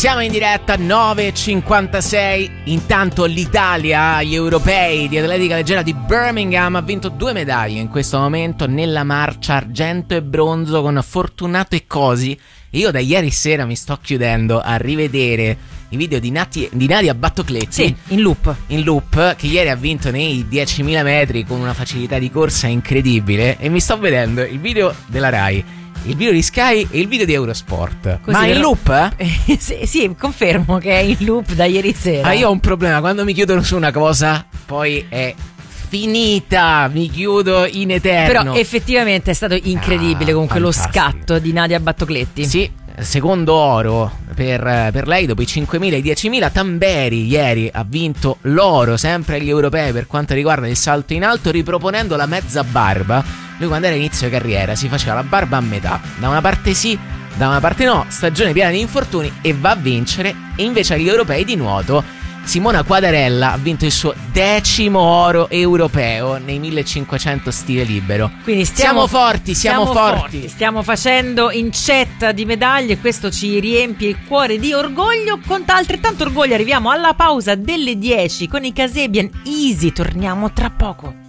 Siamo in diretta 9.56. Intanto l'Italia, gli europei di atletica leggera di Birmingham, ha vinto 2 medaglie in questo momento nella marcia argento e bronzo con Fortunato e Cosi. E io da ieri sera mi sto chiudendo a rivedere i video di Nadia Battocletti. Sì, in loop, che ieri ha vinto nei 10.000 metri con una facilità di corsa incredibile. E mi sto vedendo il video della Rai, il video di Sky e il video di Eurosport. Così. Ma in loop? Sì, confermo che è in loop da ieri sera. Io ho un problema, quando mi chiudono su una cosa poi è finita, mi chiudo in eterno. Però effettivamente è stato incredibile comunque fantastico. Lo scatto di Nadia Battocletti. Sì, secondo oro per lei dopo i 5.000 e i 10.000. Tamberi ieri ha vinto l'oro sempre agli europei per quanto riguarda il salto in alto, riproponendo la mezza barba. Lui quando era inizio carriera si faceva la barba a metà, da una parte sì, da una parte no, stagione piena di infortuni e va a vincere. E invece agli europei di nuoto Simona Quadarella ha vinto il suo 10° oro europeo nei 1500 stile libero. Quindi siamo forti. Stiamo facendo incetta di medaglie e questo ci riempie il cuore di orgoglio. Con altrettanto orgoglio arriviamo alla pausa delle 10 con i Kasabian Easy. Torniamo tra poco.